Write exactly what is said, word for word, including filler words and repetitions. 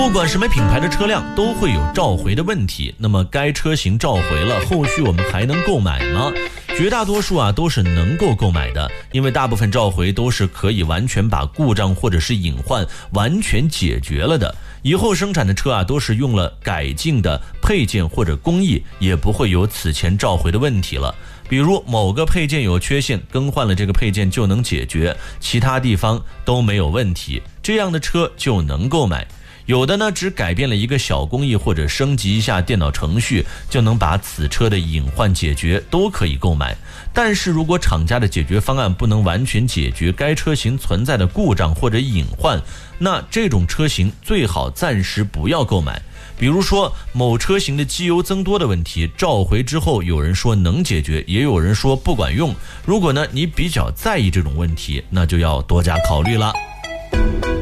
不管什么品牌的车辆都会有召回的问题，那么该车型召回了，后续我们还能购买吗？绝大多数啊都是能够购买的，因为大部分召回都是可以完全把故障或者是隐患完全解决了的。以后生产的车啊都是用了改进的配件或者工艺，也不会有此前召回的问题了。比如某个配件有缺陷，更换了这个配件就能解决，其他地方都没有问题，这样的车就能购买。有的呢只改变了一个小工艺或者升级一下电脑程序，就能把此车的隐患解决，都可以购买。但是如果厂家的解决方案不能完全解决该车型存在的故障或者隐患，那这种车型最好暂时不要购买。比如说某车型的机油增多的问题，召回之后有人说能解决，也有人说不管用。如果呢你比较在意这种问题，那就要多加考虑了。